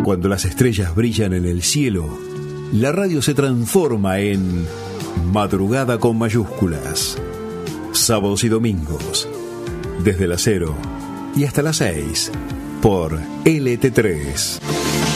Cuando las estrellas brillan en el cielo, la radio se transforma en Madrugada con mayúsculas. Sábados y domingos, desde las 0 y hasta las 6, por LT3.